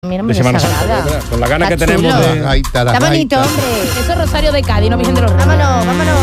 Mira, de Semana Santa, con la gana que tenemos de... Está bonito, hombre. Eso es Rosario de Cádiz, no Virgen de los Reyes. Vámonos.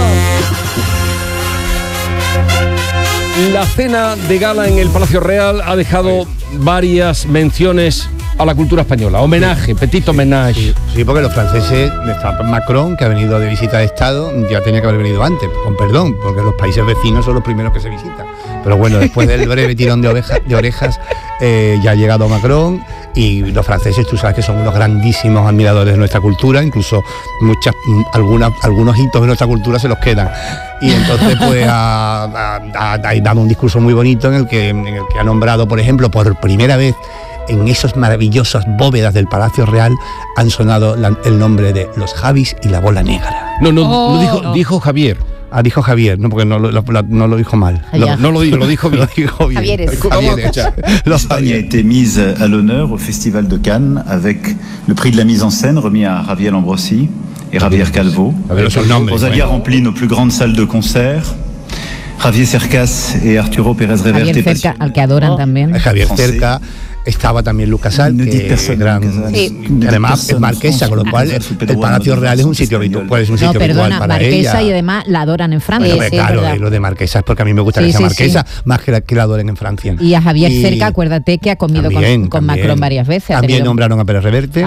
La cena de gala en el Palacio Real ha dejado varias menciones a la cultura española. Homenaje, petit homenaje. Sí, porque los franceses, está Macron, que ha venido de visita de Estado, ya tenía que haber venido antes, con perdón, porque los países vecinos son los primeros que se visitan. Pero bueno, después del breve tirón de orejas, ya ha llegado Macron, y los franceses, tú sabes que son unos grandísimos admiradores de nuestra cultura, incluso algunos hitos de nuestra cultura se los quedan. Y entonces pues ha dado un discurso muy bonito en el que ha nombrado, por ejemplo, por primera vez en esas maravillosas bóvedas del Palacio Real han sonado el nombre de los Javis y la bola negra. Dijo Javier. Dijo Javier, no, porque no lo dijo mal. Lo dijo bien. Javier. L'Espagne a été mise à l'honneur au Festival de Cannes avec le prix de la mise en scène remis à Javier Ambrosi et Javier Calvo. Rosalía remplit nos plus grandes salles de concert. Javier Cercas y Arturo Pérez Reverte. Javier Cerca, al que adoran también. Javier Cerca. Estaba también Lucas Casal, que además es marquesa, con lo cual el Palacio Real es un sitio habitual, para marquesa, ella. Y además la adoran en Francia. Bueno, claro, lo de marquesa es porque a mí me gusta que sea marquesa, más que la adoren en Francia. Y a Javier Cerca, acuérdate que ha comido con Macron varias veces. También nombraron a Pérez Reverte.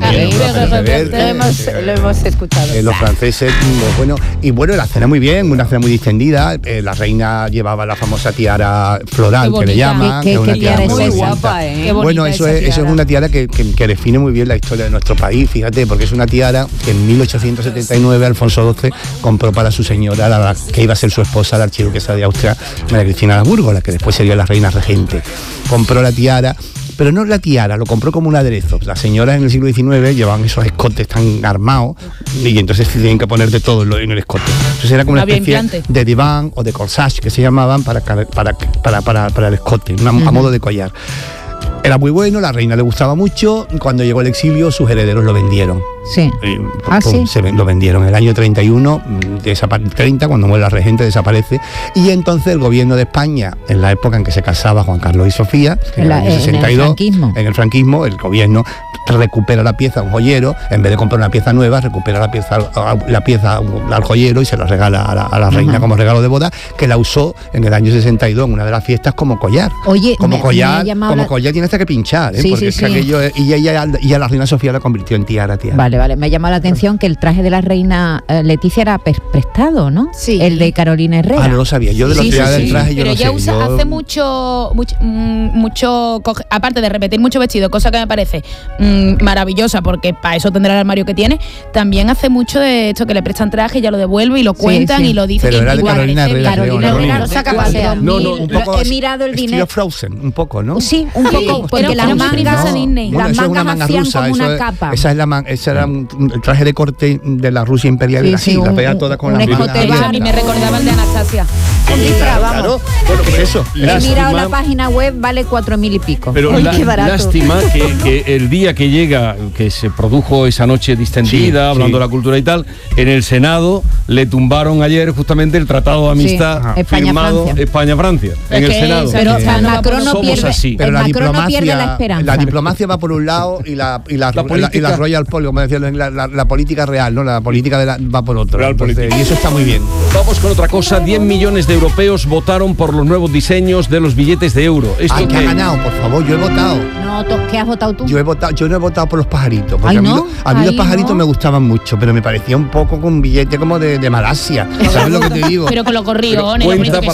Lo hemos escuchado. Los franceses, bueno, la cena muy bien, una cena muy distendida. La reina llevaba la famosa tiara floral, que le llaman. ¿Qué tiara es muy esa? Guapa, Bueno, eso es una tiara que define muy bien la historia de nuestro país, fíjate, porque es una tiara que en 1879 Alfonso XII compró para su señora, que iba a ser su esposa, la archiduquesa de Austria, María Cristina de Habsburgo, la que después sería la reina regente. Compró la tiara, pero no la tiara, lo compró como un aderezo. Las señoras en el siglo XIX llevaban esos escotes tan armados y entonces tienen que poner de todo en el escote. Entonces era como una especie de diván o de corsage que se llamaban para el escote, a modo de collar. Era muy bueno, la reina le gustaba mucho. Cuando llegó el exilio, sus herederos lo vendieron. Sí. Lo vendieron en el año 31, 30, cuando muere la regente, desaparece. Y entonces el gobierno de España, en la época en que se casaba Juan Carlos y Sofía, en el año 62, en el franquismo, el gobierno recupera la pieza a un joyero, en vez de comprar una pieza nueva, recupera la pieza al joyero y se la regala a la reina como regalo de boda, que la usó en el año 62 en una de las fiestas como collar. Oye, como collar tiene hasta que pinchar, porque es que aquello, y a la reina Sofía la convirtió en tiara. Vale, me ha llamado la atención que el traje de la reina Leticia era prestado, ¿no? Sí. El de Carolina Herrera. No lo sabía, yo de los del traje yo pero no sé. Pero ella hace mucho, aparte de repetir mucho vestido, cosa que me parece maravillosa, porque para eso tendrá el armario que tiene, también hace mucho de esto que le prestan traje y ya lo devuelve y lo cuentan y lo dicen. Pero era de Carolina Herrera. Carolina Herrera lo saca para hacer. Un poco he mirado el dinero. Frozen, un poco, ¿no? Sí, un poco, porque las mangas hacían como una capa. Esa era el traje de corte de la Rusia imperial, la pega toda con la manga. A mí me recordaba el de Anastasia. Claro. Bueno, por eso. He mirado la página web, vale 4.000 y pico. Pero lástima que el día que llega, que se produjo esa noche distendida, hablando de la cultura y tal, en el Senado le tumbaron ayer justamente el Tratado de Amistad firmado España-Francia en el Senado. Pero Macron no pierde la esperanza. La diplomacia va por un lado y la Royal Policy, como decían, la política real, ¿no? La política va por otro. Y eso está muy bien. Vamos con otra cosa. 10 millones de europeos votaron por los nuevos diseños de los billetes de euro. ¿Qué ha ganado? Por favor, yo he votado. ¿Qué has votado tú? Yo no he votado por los pajaritos, porque a mí los pajaritos me gustaban mucho, pero me parecía un poco con un billete como de Malasia. ¿Sabes lo que te digo? Pero con los gorriones.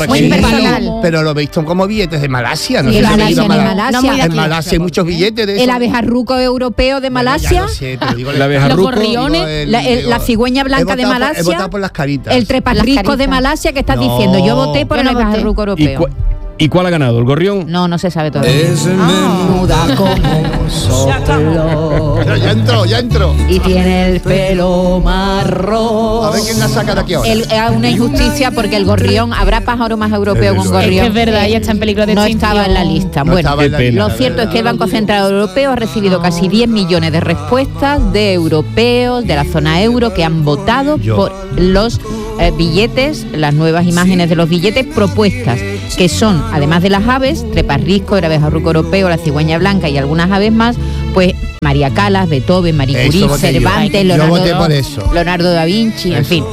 Pero lo he visto como billetes de Malasia. No sé en Malasia hay muchos billetes de eso. El abejarruco europeo de Malasia. Los gorriones. La cigüeña blanca de Malasia. He votado por las caritas. El treparrisco de Malasia que estás diciendo. Yo voté por el abejarruco europeo. ¿Y cuál ha ganado? ¿El gorrión? No se sabe todavía. Muda como soplo. Ya entró. Y tiene el pelo marrón. A ver quién la saca de aquí ahora. Es una injusticia porque el gorrión, ¿habrá pájaro más europeo con gorrión? Es verdad, ya está en peligro de extinción. No estaba en la lista. Lo cierto es que el Banco Central Europeo ha recibido casi 10 millones de respuestas de europeos de la zona euro que han votado por los billetes, las nuevas imágenes de los billetes propuestas, que son, además de las aves, treparrisco, el abejarruco europeo, la cigüeña blanca y algunas aves más, Pues María Callas, Beethoven, Marie Curie, Cervantes, Leonardo da Vinci, en fin.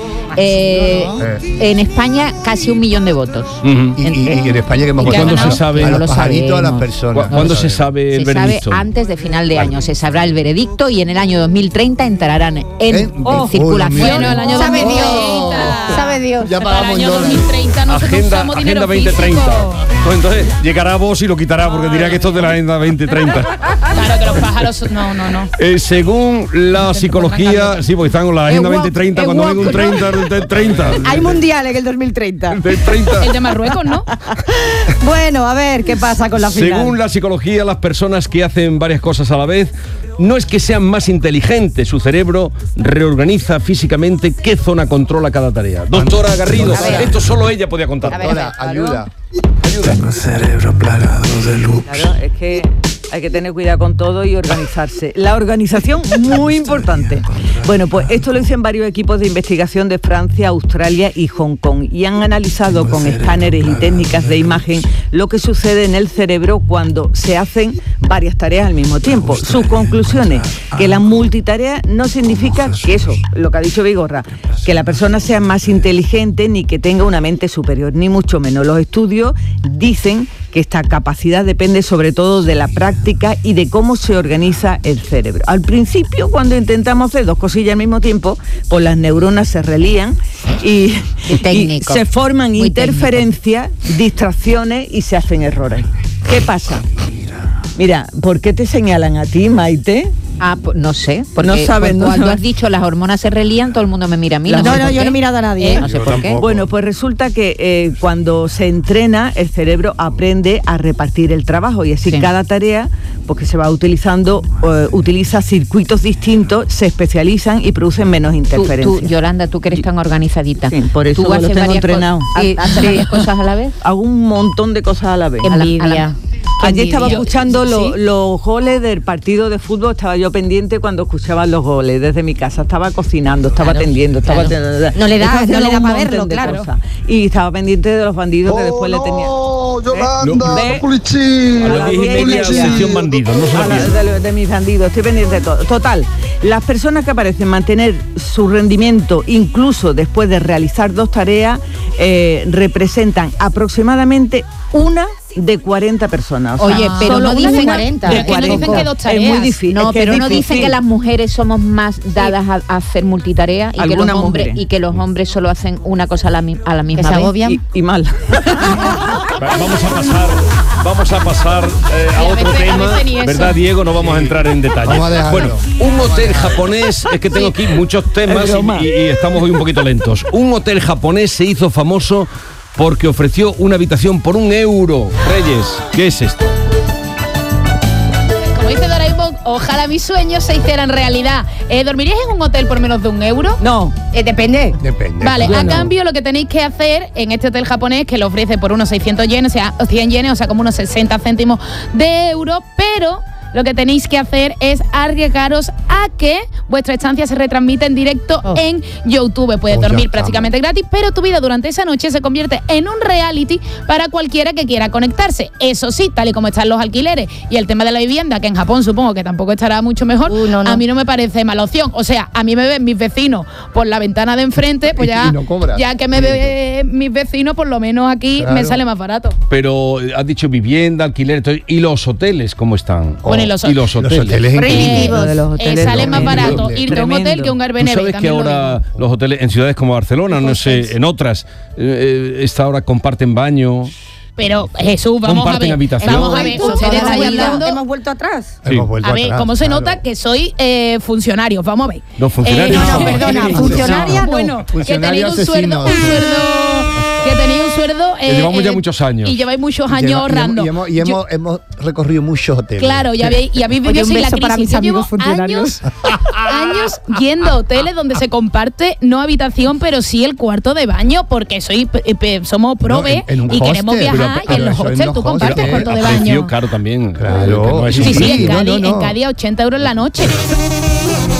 En España casi 1 millón de votos. Y en España que hemos votado. ¿Cuándo se sabe? A los pajaritos, a las personas. ¿Cuándo se sabe el veredicto? Se sabe antes de final de año. Se sabrá el veredicto y en el año 2030 entrarán en circulación. Bueno, el año 2030. Sabe Dios. Ya pagamos el año 2030 nosotros usamos dinero Agenda 2030. Entonces llegará vos y lo quitará porque dirá que esto es de la Agenda 2030. Claro que los pájaros no. Según la psicología, sí, porque están con la Agenda 2030, cuando venga un 30. Hay mundiales en el 2030. El 30. El de Marruecos, ¿no? Bueno, a ver qué pasa con la final. Según la psicología, las personas que hacen varias cosas a la vez no es que sean más inteligentes, su cerebro reorganiza físicamente qué zona controla cada tarea. Doctora Garrido, esto solo ella podía contar. Doctora, ayuda. Tengo el cerebro plagado de loops. Claro, es que hay que tener cuidado con todo y organizarse. La organización, muy importante. Bueno, pues esto lo dicen varios equipos de investigación de Francia, Australia y Hong Kong y han analizado con escáneres y técnicas de imagen lo que sucede en el cerebro cuando se hacen varias tareas al mismo tiempo. Sus conclusiones, que la multitarea no significa que eso, lo que ha dicho Vigorra, que la persona sea más inteligente ni que tenga una mente superior, ni mucho menos. Los estudios dicen que esta capacidad depende sobre todo de la práctica y de cómo se organiza el cerebro. Al principio, cuando intentamos hacer 2 cosillas al mismo tiempo, pues las neuronas se relían y se forman interferencias, distracciones y se hacen errores. ¿Qué pasa? Mira, ¿por qué te señalan a ti, Maite? Pues no sé, porque no saben, cuando has dicho las hormonas se relían, todo el mundo me mira a mí. No, yo no he mirado a nadie. No sé por qué. Bueno, pues resulta que cuando se entrena, el cerebro aprende a repartir el trabajo y así cada tarea, porque se va utilizando, utiliza circuitos distintos, se especializan y producen menos interferencias. Tú, Yolanda, tú que eres tan organizadita. Sí, por eso tú lo tengo entrenado. ¿Haces varias cosas a la vez? Hago un montón de cosas a la vez. Envidia. Ayer estaba escuchando los goles del partido de fútbol, estaba yo pendiente cuando escuchaban los goles desde mi casa, estaba cocinando, estaba atendiendo, No le da para verlo, claro. Y estaba pendiente de los bandidos que después le tenía. Yolanda, policía. A las 10:30, sección bandidos, no se de mis bandidos, estoy pendiente de todo. Total, las personas que parecen mantener su rendimiento incluso después de realizar 2 tareas representan aproximadamente una de 40 personas. O sea, oye, pero no dicen 40. Pero no dicen que 2 tareas. Es muy difícil. No, pero no dicen que las mujeres somos más dadas a hacer multitarea y que los hombres solo hacen una cosa a la misma vez. ¿Se agobian? Y mal. Vamos a pasar a otro tema, ¿verdad, Diego? No vamos a entrar en detalle. Bueno, un hotel japonés, es que tengo aquí muchos temas y estamos hoy un poquito lentos. Un hotel japonés se hizo famoso porque ofreció una habitación por €1. Reyes, ¿qué es esto? Como dice Doraemon, ojalá mis sueños se hicieran realidad. ¿Dormirías en un hotel por menos de €1? No. Depende. Vale, a cambio lo que tenéis que hacer en este hotel japonés, que lo ofrece por unos 600 yenes, o sea, 100 yenes, o sea, como unos 60 céntimos de euro, pero lo que tenéis que hacer es arriesgaros a que vuestra estancia se retransmite en directo en YouTube. Puedes dormir prácticamente gratis, pero tu vida durante esa noche se convierte en un reality para cualquiera que quiera conectarse. Eso sí, tal y como están los alquileres y el tema de la vivienda, que en Japón supongo que tampoco estará mucho mejor, a mí no me parece mala opción. O sea, a mí me ven mis vecinos por la ventana de enfrente, pues ya que me ven mis vecinos, por lo menos aquí me sale más barato. Pero has dicho vivienda, alquiler, ¿y los hoteles cómo están? Bueno, y los hoteles sale más barato irte a un hotel que un Airbnb. ¿Tú sabes que ahora los hoteles en ciudades como Barcelona, no sé, en otras, esta hora comparten baño? Pero Jesús, vamos a ver. ¿Hemos vuelto atrás? Sí. A ver, ¿cómo se nota que soy funcionario? Vamos a ver. No, funcionario. Perdona, funcionaria no. Bueno, que tenéis un sueldo que tenéis un sueldo. Llevamos ya muchos años. Y lleváis muchos años ahorrando. Y hemos recorrido muchos hoteles. Claro, y habéis vivido sin la crisis. Para mis amigos funcionarios. años yendo a hoteles donde se comparte no habitación, pero sí el cuarto de baño, porque somos prove y queremos viajar. Y en los hostels tú compartes cuarto de baño. Caro también. Claro. Sí, en Cádiz, 80 euros la noche.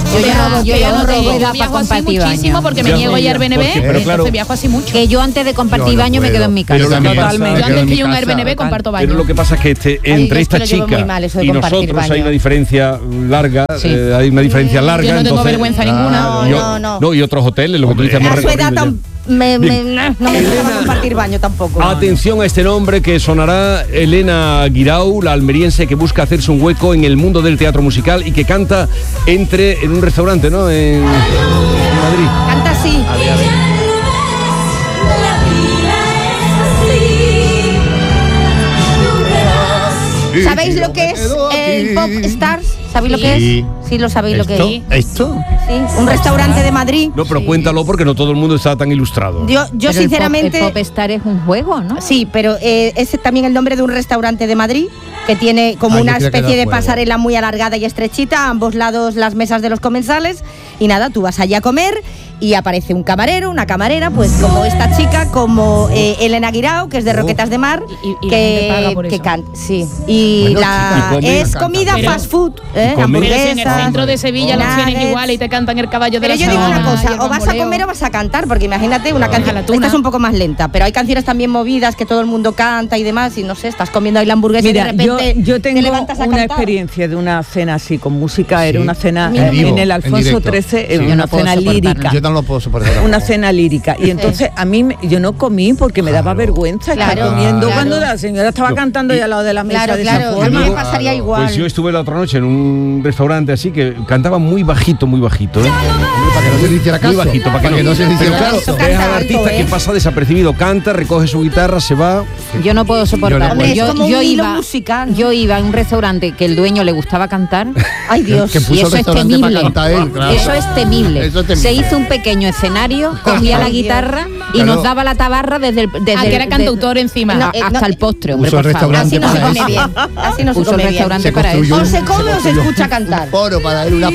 Yo ya no tengo edad para compartir baño. Porque me niego a ir al Airbnb, entonces viajo así mucho. Que yo antes de compartir baño me quedo en mi casa. Totalmente. Yo antes que yo un Airbnb comparto baño. Pero lo que pasa es que entre esta chica y nosotros hay una diferencia larga. Hay una diferencia larga. Yo no tengo vergüenza ninguna. No, y otros hoteles, lo que tú dices. A su edad no me gusta compartir baño tampoco. Atención a este nombre que sonará: Elena Guirao, la almeriense que busca hacerse un hueco en el mundo del teatro musical y que canta en un restaurante, ¿no? En Madrid. Canta así. A ver. ¿Sabéis lo que es el Pop Stars? ¿Sabéis lo que es? Sí, lo sabéis lo que es. ¿Esto? Sí, un restaurante de Madrid. No, pero cuéntalo porque no todo el mundo está tan ilustrado. Yo sinceramente... El Pop Star es un juego, ¿no? Sí, pero es también el nombre de un restaurante de Madrid que tiene como una especie de pasarela muy alargada y estrechita, a ambos lados las mesas de los comensales, y nada, tú vas allí a comer y aparece un camarero, una camarera, pues como esta chica, como Elena Guirao, que es de Roquetas de Mar, que canta, sí. Y es comida fast food, hamburguesas. En el centro de Sevilla los tienen igual y te cantan el caballo de la Pero yo digo una cosa, o vas a comer o vas a cantar, porque imagínate una canción, esta es un poco más lenta, pero hay canciones también movidas que todo el mundo canta y demás, y no sé, estás comiendo ahí la hamburguesa y de repente yo tengo una experiencia de una cena así con música, era una cena en el Alfonso XIII, una cena lírica. Yo no lo puedo soportar. Una cena lírica. Y entonces a mí, yo no comí porque me daba vergüenza estar comiendo cuando la señora estaba cantando y al lado de la mesa de esa forma. A mí me pasaría igual. Pues yo estuve la otra noche en un restaurante así que cantaba muy bajito, ¿eh? Para que no se le hiciera caso. Muy bajito, para que no se le hiciera caso. Ves al artista que pasa desapercibido, canta, recoge su guitarra, se va. Yo no puedo soportarlo. Yo iba a un restaurante que el dueño le gustaba cantar. Ay, Dios. Y eso es temible. Eso es temible. Se hizo un pequeño escenario, cogía la guitarra y nos daba la tabarra desde que era cantautor encima. Hasta el postre, hombre, por favor. Así no se come bien. Así no se come bien. Restaurante para eso. O se come o se escucha cantar. Para él, una